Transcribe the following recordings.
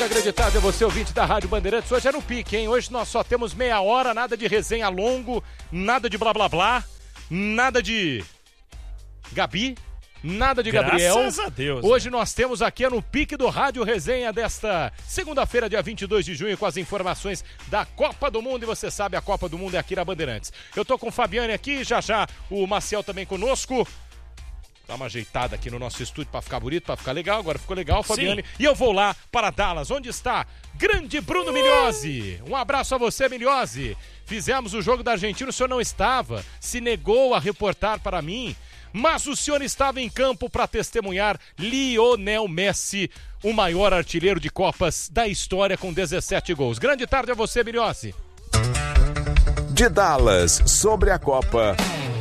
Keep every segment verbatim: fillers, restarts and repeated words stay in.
Acreditado é você, ouvinte da Rádio Bandeirantes. Hoje é no pique, hein? Hoje nós só temos meia hora, nada de resenha longo, nada de blá blá blá, nada de Gabi, nada de Gabriel. Graças a Deus. Hoje nós temos aqui no pique do Rádio Resenha desta segunda-feira, dia vinte e dois de junho, com as informações da Copa do Mundo. E você sabe, a Copa do Mundo é aqui na Bandeirantes. Eu tô com o Fabiane aqui, já já o Maciel também conosco. Dá uma ajeitada aqui no nosso estúdio pra ficar bonito, pra ficar legal. Agora ficou legal, Fabiane. Sim. E eu vou lá para Dallas, onde está grande Bruno Migliozzi. Um abraço a você, Migliozzi. Fizemos o jogo da Argentina, o senhor não estava, se negou a reportar para mim, mas o senhor estava em campo para testemunhar Lionel Messi, o maior artilheiro de Copas da história, com dezessete gols. Grande tarde a você, Migliozzi. De Dallas, sobre a Copa.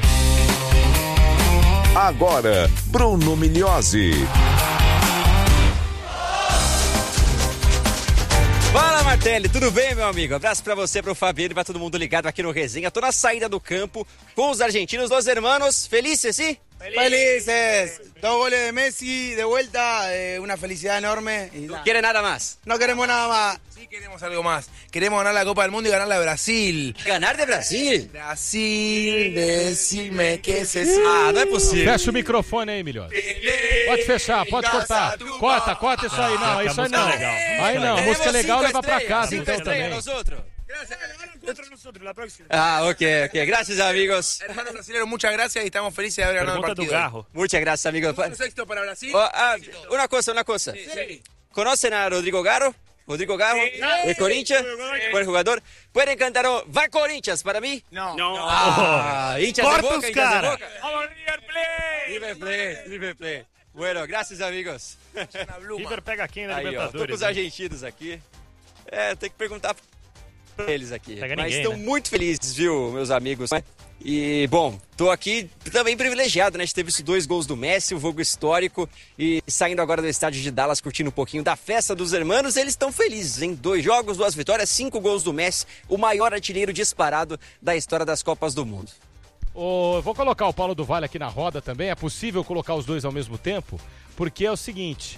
Agora, Bruno Migliozzi. Fala, Martelli, tudo bem, meu amigo? Abraço pra você, pro Fabiano e pra todo mundo ligado aqui no Resenha. Tô na saída do campo com os argentinos, los hermanos. Felices, ¿sí? Felices. Dos goles de Messi de vuelta, eh, una felicidad enorme. Y ¿No quiere nada más? No queremos nada más. Sí queremos algo más. Queremos ganar la Copa del Mundo y ganarla a Brasil. ¿Ganar de Brasil? Brasil, decime que se... Ah, não é possível. Fecha o microfone aí, Migliozzi. Pode fechar, pode cortar. Corta, corta isso aí, não, isso aí não. Aí não, música legal leva pra casa, então também. Ah, ok, ok. Gracias, amigos. Hermanos brasileños, muchas gracias y estamos felices de haber ganado el partido. Garro. Muchas gracias, amigos. Un sexto para Brasil. Oh, ah, una cosa, una cosa. Sí. ¿Conocen a Rodrigo Garro? Rodrigo Garro, de Corinthians, buen jugador. ¿Pueden cantar oh, Va Corinthians para mí? No. No. Ah, hinchas de Boca, hinchas de Boca. Vamos, River Plate! River Plate, River Plate. Bueno, gracias, amigos. River pega quem na Aí, ó, tô Libertadores? com os né? argentinos aqui. É, tem que perguntar pra eles aqui. Pega Mas ninguém, estão né? muito felizes, viu, meus amigos? E, bom, tô aqui também privilegiado, né? A gente teve esses dois gols do Messi, um jogo histórico. E saindo agora do estádio de Dallas, curtindo um pouquinho da festa dos hermanos, eles estão felizes, hein? Dois jogos, duas vitórias, cinco gols do Messi, o maior artilheiro disparado da história das Copas do Mundo. Oh, eu vou colocar o Paulo do Vale aqui na roda também. É possível colocar os dois ao mesmo tempo? Porque é o seguinte...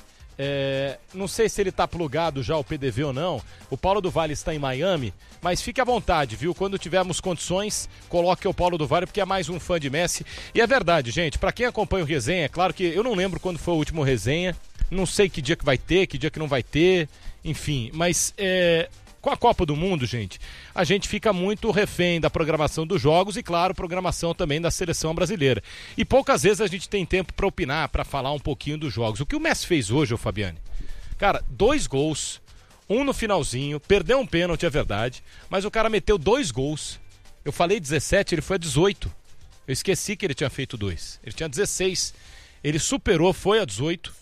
É, não sei se ele tá plugado já o P D V ou não. O Paulo do Vale está em Miami, mas fique à vontade, viu? Quando tivermos condições, coloque o Paulo do Vale, porque é mais um fã de Messi. E é verdade, gente, pra quem acompanha o Resenha, é claro que eu não lembro quando foi o último Resenha, não sei que dia que vai ter, que dia que não vai ter, enfim, mas é... com a Copa do Mundo, gente, a gente fica muito refém da programação dos jogos e, claro, programação também da seleção brasileira. E poucas vezes a gente tem tempo para opinar, para falar um pouquinho dos jogos. O que o Messi fez hoje, ô Fabiane? Cara, dois gols, um no finalzinho, perdeu um pênalti, é verdade, mas o cara meteu dois gols. Eu falei dezessete, ele foi a dezoito. Eu esqueci que ele tinha feito dois. Ele tinha dezesseis. Ele superou, foi a dezoito.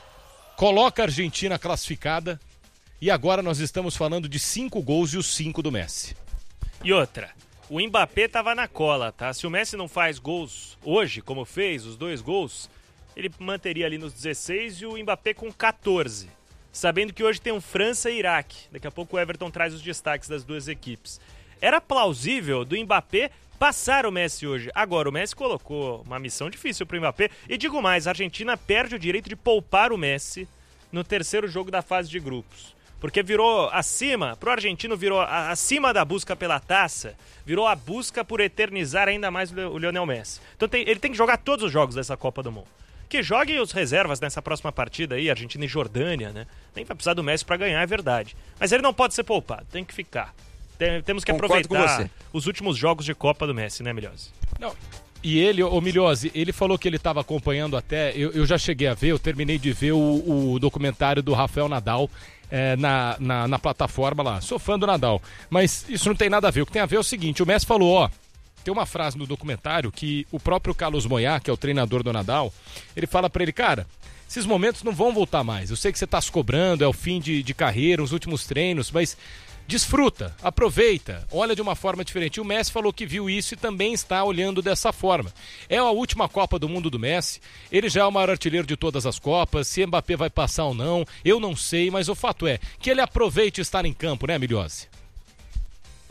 Coloca a Argentina classificada. E agora nós estamos falando de cinco gols e os cinco do Messi. E outra, o Mbappé tava na cola, tá? Se o Messi não faz gols hoje, como fez, os dois gols, ele manteria ali nos dezesseis e o Mbappé com catorze. Sabendo que hoje tem um França e Iraque. Daqui a pouco o Everton traz os destaques das duas equipes. Era plausível do Mbappé passar o Messi hoje. Agora, o Messi colocou uma missão difícil pro Mbappé. E digo mais, a Argentina perde o direito de poupar o Messi no terceiro jogo da fase de grupos. Porque virou acima, pro argentino virou a, acima da busca pela taça, virou a busca por eternizar ainda mais o, o Lionel Messi. Então tem, ele tem que jogar todos os jogos dessa Copa do Mundo. Que jogue os reservas nessa próxima partida aí, Argentina e Jordânia, né? Nem vai precisar do Messi pra ganhar, é verdade. Mas ele não pode ser poupado, tem que ficar. Tem, temos que Concordo aproveitar os últimos jogos de Copa do Messi, né, Migliozzi? Não. E ele, ô Migliozzi, ele falou que ele estava acompanhando até, eu, eu já cheguei a ver, eu terminei de ver o, o documentário do Rafael Nadal é, na, na, na plataforma lá. Sou fã do Nadal, mas isso não tem nada a ver. O que tem a ver é o seguinte, o Messi falou, ó, tem uma frase no documentário que o próprio Carlos Moyá, que é o treinador do Nadal, ele fala pra ele, cara, esses momentos não vão voltar mais. Eu sei que você tá se cobrando, é o fim de, de carreira, os últimos treinos, mas... desfruta, aproveita, olha de uma forma diferente. O Messi falou que viu isso e também está olhando dessa forma. É a última Copa do Mundo do Messi, ele já é o maior artilheiro de todas as Copas, se Mbappé vai passar ou não, eu não sei, mas o fato é que ele aproveite estar em campo, né, Migliozzi?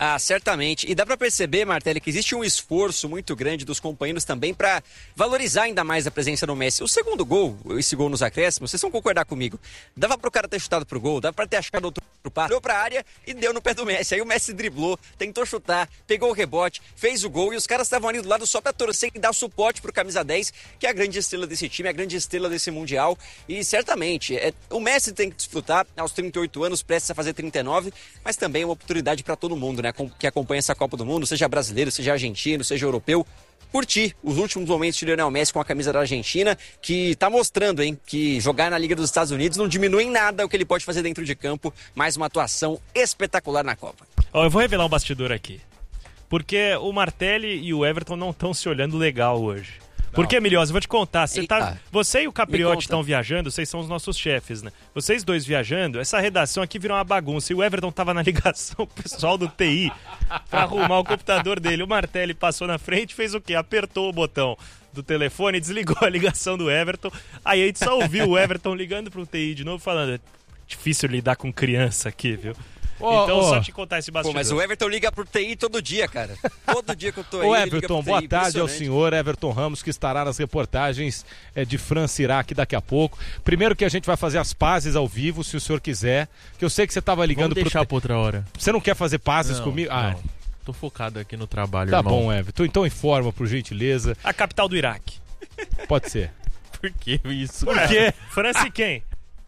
Ah, certamente. E dá pra perceber, Martelli, que existe um esforço muito grande dos companheiros também pra valorizar ainda mais a presença do Messi. O segundo gol, esse gol nos acréscimos, vocês vão concordar comigo. Dava pro cara ter chutado pro gol, dava pra ter achado outro passe, olhou pra área e deu no pé do Messi. Aí o Messi driblou, tentou chutar, pegou o rebote, fez o gol e os caras estavam ali do lado só pra torcer e dar suporte pro camisa dez, que é a grande estrela desse time, a grande estrela desse Mundial. E certamente, é, o Messi tem que desfrutar aos trinta e oito anos, prestes a fazer trinta e nove, mas também é uma oportunidade pra todo mundo, né? Que acompanha essa Copa do Mundo, seja brasileiro, seja argentino, seja europeu, curtir os últimos momentos de Lionel Messi com a camisa da Argentina, que tá mostrando, hein, que jogar na Liga dos Estados Unidos não diminui em nada o que ele pode fazer dentro de campo, mais uma atuação espetacular na Copa. Ó, eu vou revelar um bastidor aqui, porque o Martelli e o Everton não estão se olhando legal hoje. Porque, Milhosa, eu vou te contar, você, tá, você e o Capriotti estão viajando, vocês são os nossos chefes, né? Vocês dois viajando, essa redação aqui virou uma bagunça. E o Everton tava na ligação, o pessoal do T I, pra arrumar o computador dele. O Martelli passou na frente, fez o quê? Apertou o botão do telefone, desligou a ligação do Everton. Aí a gente só ouviu o Everton ligando pro T I de novo, falando: é difícil lidar com criança aqui, viu? Oh, então, oh. só te contar esse bastidor. Pô, mas o Everton liga pro T I todo dia, cara. Todo dia que eu tô aí. Ô, Everton, boa tarde ao senhor Everton Ramos, que estará nas reportagens é, de França e Iraque daqui a pouco. Primeiro que a gente vai fazer as pazes ao vivo, se o senhor quiser. Que eu sei que você tava ligando Vamos deixar pro... pra outra hora. Você não quer fazer pazes não, comigo? Não. Ah, tô focado aqui no trabalho, tá irmão. bom, Everton. Então informa, por gentileza. A capital do Iraque. Pode ser. Por que isso? Por quê? França e quem?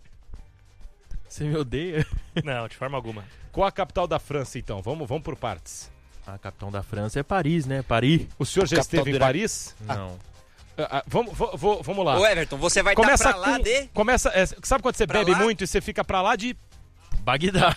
Você me odeia? Não, de forma alguma. Qual a capital da França, então? Vamos, vamos por partes. A capital da França é Paris, né? Paris. O senhor já Capital esteve em Paris? Não. Ah, ah, vamos, vamos, vamos lá. Ô, Everton, você vai estar Começa tá pra lá com, de... Começa, é, sabe quando você Pra bebe lá? muito e você fica pra lá de... Bagdá.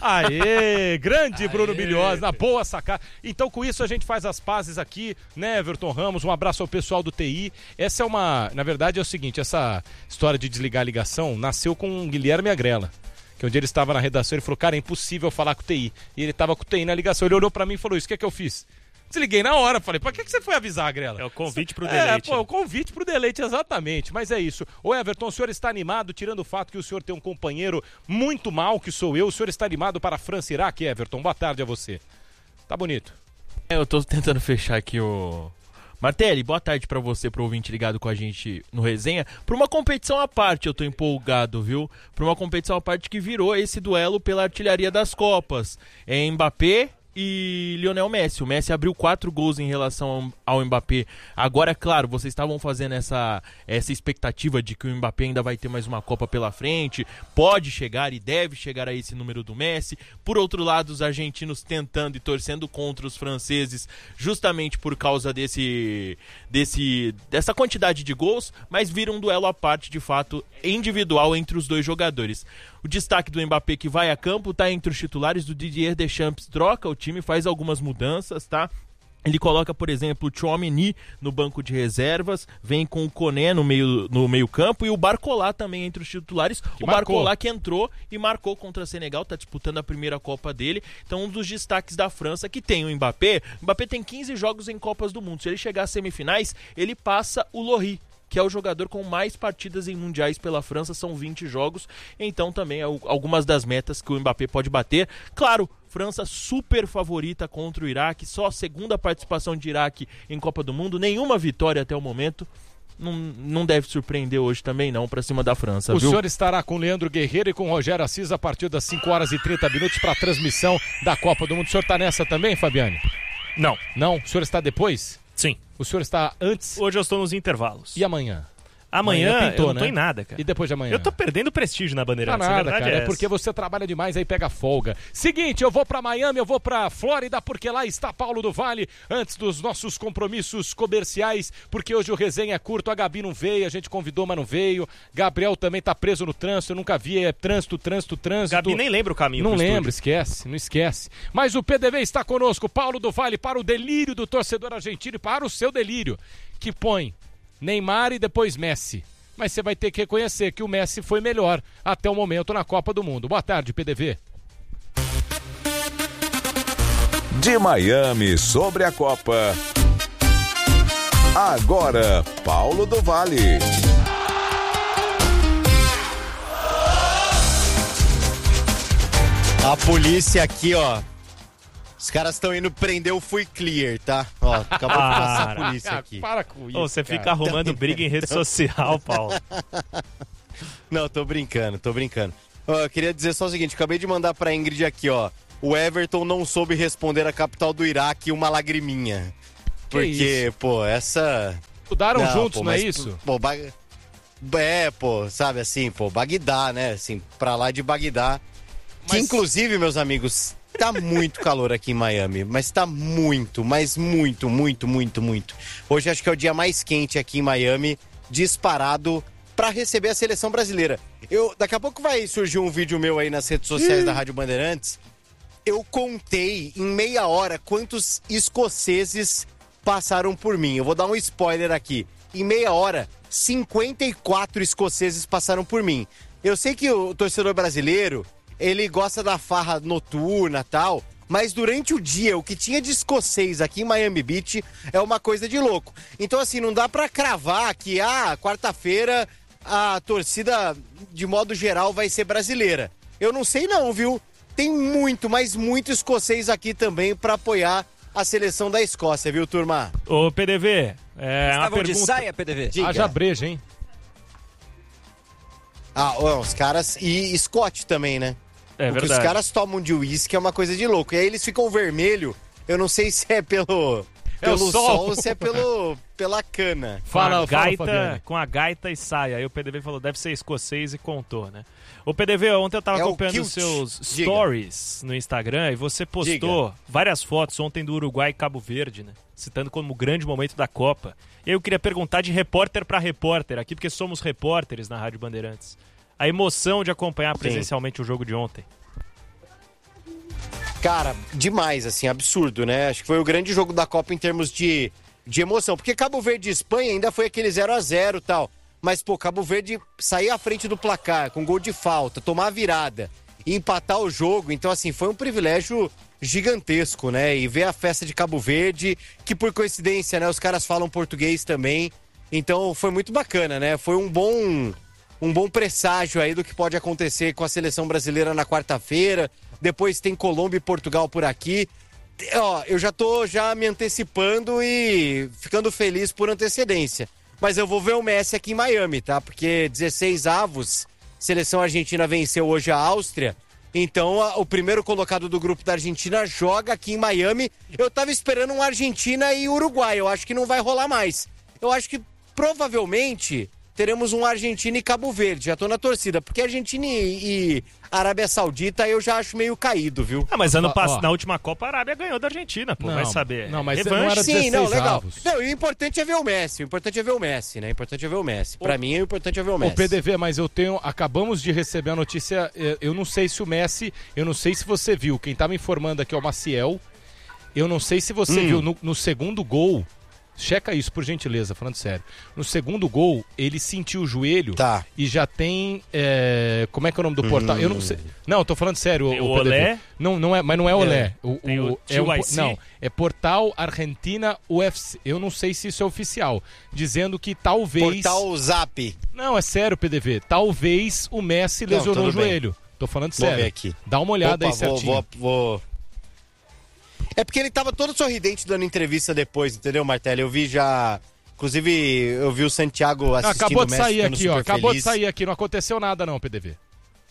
Aê, grande Aê. Bruno Milhosa, na boa sacada. Então com isso a gente faz as pazes aqui, né, Everton Ramos, um abraço ao pessoal do T I. Essa é uma, na verdade é o seguinte, essa história de desligar a ligação nasceu com o Guilherme Agrela. Que um dia ele estava na redação, ele falou, cara, é impossível falar com o T I. E ele estava com o T I na ligação, ele olhou pra mim e falou isso, o que é que eu fiz? Desliguei na hora, falei, pra que, que você foi avisar, Agrela? É o convite pro É, deleite. pô, o convite pro deleite, exatamente, mas é isso. Ô Everton, o senhor está animado, tirando o fato que o senhor tem um companheiro muito mal, que sou eu, o senhor está animado para a França e Iraque, Everton? Boa tarde a você. Tá bonito. É, eu tô tentando fechar aqui o... Martelli, boa tarde pra você, pro ouvinte ligado com a gente no Resenha. Pra uma competição à parte, eu tô empolgado, viu? Pra uma competição à parte que virou esse duelo pela artilharia das Copas. É Mbappé e Lionel Messi. O Messi abriu quatro gols em relação ao Mbappé. Agora, é claro, vocês estavam fazendo essa, essa expectativa de que o Mbappé ainda vai ter mais uma Copa pela frente, pode chegar e deve chegar a esse número do Messi. Por outro lado, os argentinos tentando e torcendo contra os franceses justamente por causa desse, desse, dessa quantidade de gols, mas vira um duelo à parte, de fato, individual entre os dois jogadores. O destaque do Mbappé, que vai a campo, tá entre os titulares. Do Didier Deschamps, troca o time, faz algumas mudanças, tá? Ele coloca, por exemplo, o Tchouaméni no banco de reservas, vem com o Koné no meio, no meio campo e o Barcola também entre os titulares. Que o marcou. Barcola que entrou e marcou contra o Senegal, tá disputando a primeira Copa dele. Então, um dos destaques da França, que tem o Mbappé. O Mbappé tem quinze jogos em Copas do Mundo. Se ele chegar às semifinais, ele passa o Lohri, que é o jogador com mais partidas em mundiais pela França, são vinte jogos, então também é algumas das metas que o Mbappé pode bater. Claro, França super favorita contra o Iraque, só a segunda participação de Iraque em Copa do Mundo, nenhuma vitória até o momento. Não, não deve surpreender hoje também não, pra cima da França, O viu? senhor estará com Leandro Guerreiro e com Rogério Assis a partir das cinco horas e trinta minutos para a transmissão da Copa do Mundo. O senhor tá nessa também, Fabiane? Não. Não? O senhor está depois? Sim. O senhor está antes? Hoje eu estou nos intervalos. E amanhã? Amanhã, Amanhã pintou, eu não tô né? em nada, cara. E depois de amanhã? Eu tô perdendo prestígio na Tá Bandeirantes, a nada, verdade cara, é é essa. porque você trabalha demais, aí pega folga. Seguinte, eu vou pra Miami, eu vou pra Flórida, porque lá está Paulo do Vale, antes dos nossos compromissos comerciais, porque hoje o resenha é curto, a Gabi não veio, a gente convidou, mas não veio. Gabriel também tá preso no trânsito, eu nunca vi, é trânsito, trânsito, trânsito. Gabi nem lembra o caminho Não pro lembro, estúdio. esquece, não esquece. Mas o P D V está conosco, Paulo do Vale, para o delírio do torcedor argentino e para o seu delírio, que põe Neymar e depois Messi. Mas você vai ter que reconhecer que o Messi foi melhor até o momento na Copa do Mundo. Boa tarde, P D V. De Miami sobre a Copa. Agora, Paulo do Vale. A polícia aqui, ó, Os caras estão indo prender o Fui Clear, tá? Ó, acabou de passar a polícia aqui. Para com isso, Ô, você cara. fica arrumando briga em rede social, Paulo. Não, tô brincando, tô brincando. Ó, eu queria dizer só o seguinte, acabei de mandar pra Ingrid aqui, ó. O Everton não soube responder a capital do Iraque uma lagriminha. Porque, pô, essa... Estudaram Não, juntos, pô, não é mas, isso? Pô, Bag... É, pô, sabe assim, pô, Bagdá, né? Assim, pra lá de Bagdá. Que, Mas- inclusive, meus amigos, tá muito calor aqui em Miami. Mas tá muito, mas muito, muito, muito, muito. Hoje acho que é o dia mais quente aqui em Miami, disparado pra receber a seleção brasileira. Eu, daqui a pouco vai surgir um vídeo meu aí nas redes sociais da Rádio Bandeirantes. Eu contei em meia hora quantos escoceses passaram por mim. Eu vou dar um spoiler aqui. Em meia hora, cinquenta e quatro escoceses passaram por mim. Eu sei que o torcedor brasileiro, ele gosta da farra noturna e tal, mas durante o dia, o que tinha de escocês aqui em Miami Beach é uma coisa de louco. Então, assim, não dá pra cravar que, ah, quarta-feira a torcida, de modo geral, vai ser brasileira. Eu não sei não, viu? Tem muito, mas muito escocês aqui também pra apoiar a seleção da Escócia, viu, turma? Ô, P D V, é uma Estavam de pergunta... saia, P D V? Diga. Haja breja, hein? Ah, ó, os caras... E Scott também, né? É o que os verdade. caras tomam de uísque é uma coisa de louco. E aí eles ficam vermelho. Eu não sei se é pelo, É pelo o sol. sol ou se é pelo, pela cana. Com Fala, a fala, gaita, Fabiane. com a gaita e saia. Aí o P D V falou, deve ser escocês e contou, né? Ô P D V, ontem eu tava É o acompanhando os kilt. seus Diga. stories no Instagram e você postou várias fotos ontem do Uruguai e Cabo Verde, né? Citando como o grande momento da Copa. E aí eu queria perguntar de repórter pra repórter aqui, porque somos repórteres na Rádio Bandeirantes. A emoção de acompanhar presencialmente o jogo de ontem. Cara, demais, assim, absurdo, né? Acho que foi o grande jogo da Copa em termos de, de emoção. Porque Cabo Verde e Espanha ainda foi aquele zero a zero e tal. Mas, pô, Cabo Verde sair à frente do placar com gol de falta, tomar a virada e empatar o jogo. Então, assim, foi um privilégio gigantesco, né? E ver a festa de Cabo Verde, que por coincidência, né, os caras falam português também. Então, foi muito bacana, né? Foi um bom, um bom presságio aí do que pode acontecer com a seleção brasileira na quarta-feira. Depois tem Colômbia e Portugal por aqui. Ó, eu já tô já me antecipando e ficando feliz por antecedência. Mas eu vou ver o Messi aqui em Miami, tá? Porque dezesseis avos, seleção argentina venceu hoje a Áustria. Então, a, o primeiro colocado do grupo da Argentina joga aqui em Miami. Eu tava esperando um Argentina e Uruguai. Eu acho que não vai rolar mais. Eu acho que provavelmente teremos um Argentina e Cabo Verde. Já tô na torcida. Porque Argentina e, e Arábia Saudita eu já acho meio caído, viu? Ah, mas ano Ó, passado, ó. na última Copa, a Arábia ganhou da Argentina, pô, Não, vai saber. não, mas Revanche. não era Sim, dezesseis não, legal. avos. Não, e o importante é ver o Messi. O importante é ver o Messi, né? O importante é ver o Messi. Pra mim, o importante é ver o Messi. O P D V, mas eu tenho. Acabamos de receber a notícia. eh, Eu não sei se o Messi. Eu não sei se você viu. Quem tá me informando aqui é o Maciel. Eu não sei se você Hum. viu no, no segundo gol. Checa isso, por gentileza, falando sério. No segundo gol, ele sentiu o joelho Tá. e já tem. eh, como é que é o nome do portal? Eu não sei. Não, eu tô falando sério. Tem o, o P D V. Olé? Não, não é, mas não é Olé. O, Tem o é um po- T Y C? não, é Portal Argentina U F C. Eu não sei se isso é oficial. Dizendo que talvez. Portal Zap. Não, é sério, P D V. Talvez o Messi Não, lesionou o tudo bem. joelho. Tô falando Vou sério. ver aqui. Dá uma olhada Opa, aí certinho. Vou, vou, vou... É porque ele tava todo sorridente dando entrevista depois, entendeu, Martelli? Eu vi já... Inclusive, eu vi o Santiago assistindo Acabou o de Messi sair ficando aqui, ó. super Acabou feliz. de sair aqui. Não aconteceu nada não, P D V.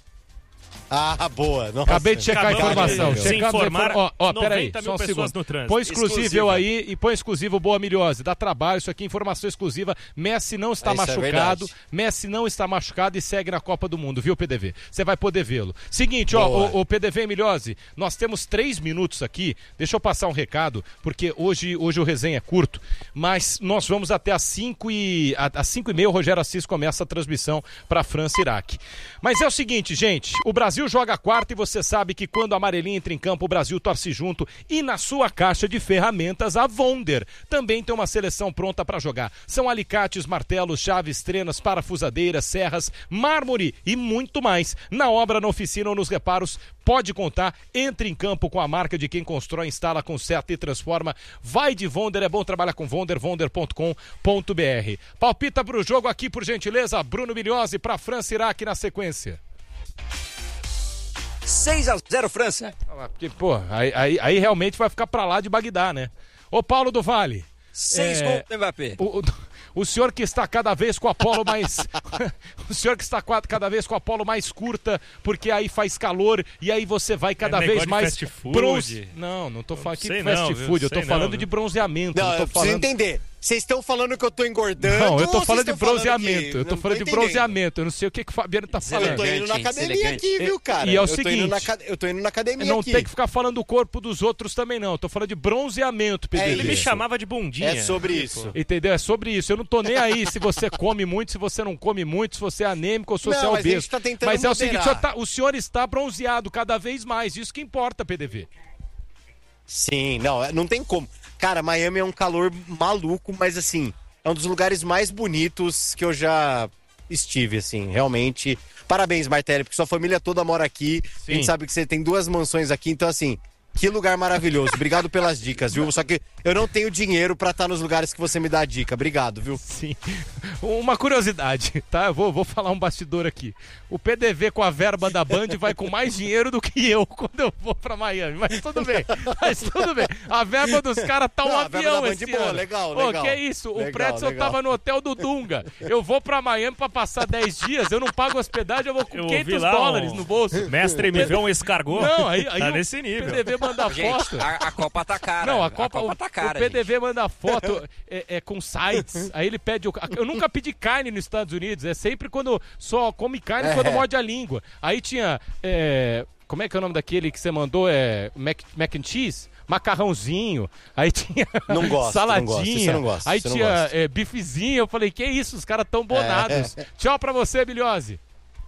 Ah, boa. Nossa. Acabei de checar a Acabamos informação. de se Checando a informar, informa- Ó, ó, peraí, noventa mil só um pessoas segundo. no trânsito. Põe exclusivo Exclusiva. eu aí e põe exclusivo Boa Milhose. Dá trabalho isso aqui, informação exclusiva. Messi não está Isso é machucado. verdade. Messi não está machucado e segue na Copa do Mundo, viu, P D V? Você vai poder vê-lo. Seguinte, ó, Boa. o, o P D V e Milhose, nós temos três minutos aqui. Deixa eu passar um recado, porque hoje, hoje o resenha é curto, mas nós vamos até às cinco e a- às cinco e meia o Rogério Assis começa a transmissão para França e Iraque. Mas é o seguinte, gente, o Brasil joga a quarta e você sabe que quando a amarelinha entra em campo, o Brasil torce junto e na sua caixa de ferramentas a Wonder também tem uma seleção pronta para jogar. São alicates, martelos, chaves, trenas, parafusadeiras, serras, mármore e muito mais. Na obra, na oficina ou nos reparos, pode contar. Entre em campo com a marca de quem constrói, instala, conserta e transforma. Vai de Wonder, é bom trabalhar com Wonder, wonder ponto com ponto b r. Palpita pro jogo aqui, por gentileza, Bruno Milhose para França e Iraque na sequência. seis a zero França. Porque, pô, aí, aí, aí realmente vai ficar pra lá de Bagdá, né? Ô, Paulo do Vale. Seis é, gols do Mbappé. O, o, o senhor que está cada vez com a polo mais... o senhor que está cada vez com a polo mais curta, porque aí faz calor e aí você vai cada é vez mais... fast food. Bronze... Não, não tô falando aqui de não, fast viu? food, eu tô Sei falando não, de viu? bronzeamento. Não, não tô eu preciso falando... entender. Vocês estão falando que eu tô engordando? Não, eu tô ou falando de vocês estão bronzeamento. que- Eu tô não falando de entendendo. bronzeamento. Eu não sei o que, que o Fabiano tá Eu falando. tô indo na Deselegante, academia deselegante. aqui, viu, cara? E é o eu tô indo seguinte- na ca- eu tô indo na academia Não aqui. tem que ficar falando do corpo dos outros também, não. Eu tô falando de bronzeamento, P D V. Ele me isso. chamava de bundinha. É sobre isso. Entendeu? É sobre isso. Eu não tô nem aí se você come muito, se você não come muito, se você é anêmico ou se você Não, é mas a obeso. gente tá tentando Mas é o moderar. seguinte, o senhor, tá- o senhor está bronzeado cada vez mais. Isso que importa, P D V. Sim, não, é- não tem como. Cara, Miami é um calor maluco, mas assim, é um dos lugares mais bonitos que eu já estive, assim, realmente. Parabéns, Martelli, porque sua família toda mora aqui. A gente Sim. sabe que você tem duas mansões aqui, então assim, que lugar maravilhoso. Obrigado pelas dicas, viu? Só que eu não tenho dinheiro pra estar nos lugares que você me dá a dica. Obrigado, viu? Sim. Uma curiosidade, tá? Eu vou, vou falar um bastidor aqui. O P D V com a verba da Band vai com mais dinheiro do que eu quando eu vou pra Miami. Mas tudo bem. Mas tudo bem. A verba dos caras tá um Não, a verba avião da Band esse boa, ano. legal, Ô, legal. que isso? O Legal, Pretzel legal. tava no hotel do Dunga. Eu vou pra Miami pra passar dez dias, eu não pago hospedagem, eu vou com Eu ouvi quinhentos lá dólares um- no bolso. Mestre, me vê um escargot. Não, aí, aí tá o nesse nível. P D V manda Gente, foto. a, a Copa tá cara. Não, a Copa, o, tá cara, o P D V gente. manda foto é, é, com sites, aí ele pede... O, eu nunca pedi carne nos Estados Unidos, é sempre quando só come carne É. quando morde a língua. Aí tinha... é, como é que é o nome daquele que você mandou? É mac, mac and cheese? Macarrãozinho, aí tinha Não gosto, saladinha, não gosto, isso eu não gosto, aí isso eu não tinha gosto. é, bifezinho, eu falei, que isso, os caras tão bonados. Tchau pra você, Bilhose.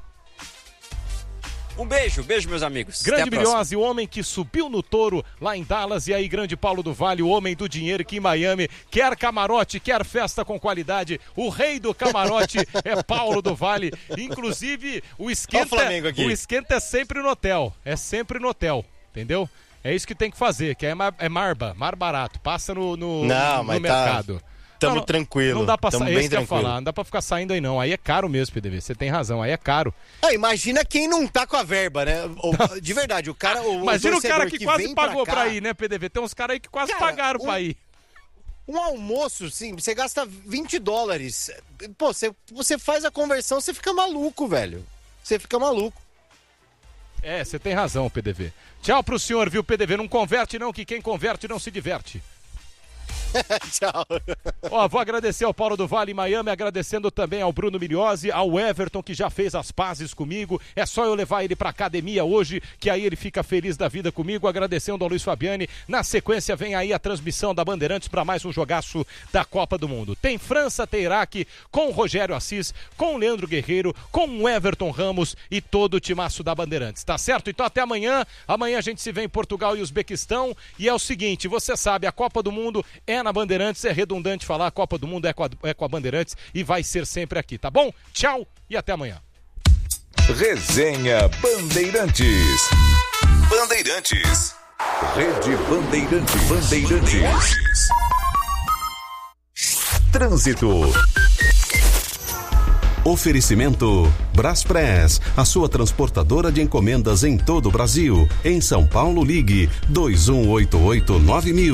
Um beijo, beijo, meus amigos. Grande Até a próxima. Bilhose, o homem que subiu no touro lá em Dallas. E aí, grande Paulo do Vale, o homem do dinheiro que em Miami quer camarote, quer festa com qualidade. O rei do camarote é Paulo do Vale. Inclusive, o esquenta, Olha o Flamengo aqui. o esquenta é sempre no hotel. É sempre no hotel, entendeu? É isso que tem que fazer, que é, mar, é marba, mar barato. Passa no, no, Não, no mas tá- mercado. Tamo Não, tranquilo. Não dá pra tamo sair, bem isso que eu ia tranquilo. falar, não dá pra ficar saindo aí não. Aí é caro mesmo, P D V, você tem razão, aí é caro. Ah, imagina quem não tá com a verba, né? O- de verdade, o cara. O, Imagina o cara torcedor que, quase vem pagou pra, cá, ir, né, P D V? Tem uns caras aí que quase Cara, pagaram um- pra ir. Um almoço, sim, você gasta vinte dólares. Pô, você, você faz a conversão, você fica maluco, velho. Você fica maluco. É, você tem razão, P D V. Tchau pro senhor, viu, P D V? Não converte não, que quem converte não se diverte. Tchau. Ó, vou agradecer ao Paulo do Vale em Miami, agradecendo também ao Bruno Miliose, ao Everton, que já fez as pazes comigo. É só eu levar ele pra academia hoje, que aí ele fica feliz da vida comigo. Agradecendo ao Luiz Fabiani. Na sequência vem aí a transmissão da Bandeirantes para mais um jogaço da Copa do Mundo. Tem França, tem Iraque, com o Rogério Assis, com o Leandro Guerreiro, com o Everton Ramos e todo o timaço da Bandeirantes, tá certo? Então até amanhã. Amanhã a gente se vê em Portugal e Uzbequistão. E é o seguinte, você sabe, a Copa do Mundo é na Bandeirantes, é redundante falar, a Copa do Mundo é com a, é com a Bandeirantes e vai ser sempre aqui, tá bom? Tchau e até amanhã. Resenha Bandeirantes. Bandeirantes. Rede Bandeirantes. Bandeirantes. Trânsito. Oferecimento Braspress, a sua transportadora de encomendas em todo o Brasil. Em São Paulo, ligue dois um oito oito nove mil.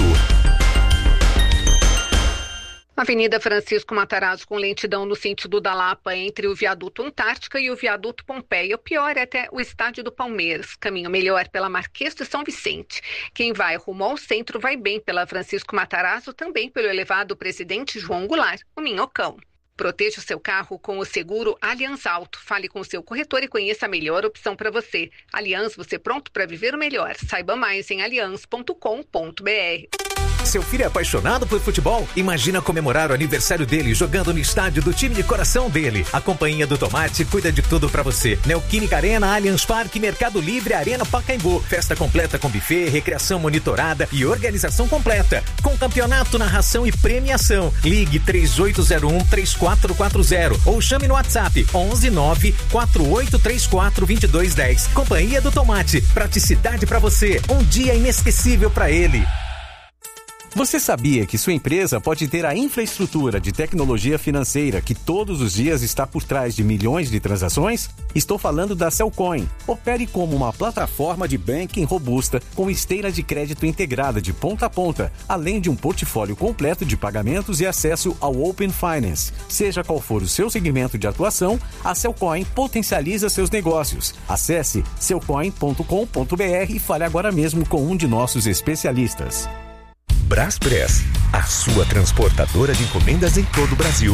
Avenida Francisco Matarazzo com lentidão no sentido da Lapa entre o viaduto Antártica e o viaduto Pompeia. O pior é até o estádio do Palmeiras. Caminho melhor pela Marquês de São Vicente. Quem vai rumo ao centro vai bem pela Francisco Matarazzo, também pelo elevado Presidente João Goulart, o Minhocão. Proteja o seu carro com o seguro Allianz Auto. Fale com o seu corretor e conheça a melhor opção para você. Allianz, você pronto para viver o melhor. Saiba mais em allianz ponto com ponto br. Seu filho é apaixonado por futebol? Imagina comemorar o aniversário dele jogando no estádio do time de coração dele. A Companhia do Tomate cuida de tudo pra você. Neoquímica Arena, Allianz Parque, Mercado Livre, Arena Pacaembu. Festa completa com buffet, recreação monitorada e organização completa. Com campeonato, narração e premiação. Ligue três oito zero um, três quatro quatro zero ou chame no WhatsApp onze nove quatro oito três quatro dois dois um zero. Companhia do Tomate. Praticidade pra você. Um dia inesquecível pra ele. Você sabia que sua empresa pode ter a infraestrutura de tecnologia financeira que todos os dias está por trás de milhões de transações? Estou falando da Cellcoin. Opere como uma plataforma de banking robusta com esteira de crédito integrada de ponta a ponta, além de um portfólio completo de pagamentos e acesso ao Open Finance. Seja qual for o seu segmento de atuação, a Cellcoin potencializa seus negócios. Acesse cellcoin ponto com ponto b r e fale agora mesmo com um de nossos especialistas. Braspress, a sua transportadora de encomendas em todo o Brasil.